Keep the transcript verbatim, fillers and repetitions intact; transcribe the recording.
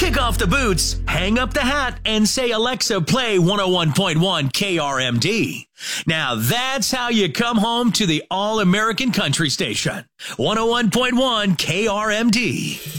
Kick off the boots, hang up the hat, and say, Alexa, play one oh one point one K R M D. Now that's how you come home to the All-American Country Station. one oh one point one K R M D.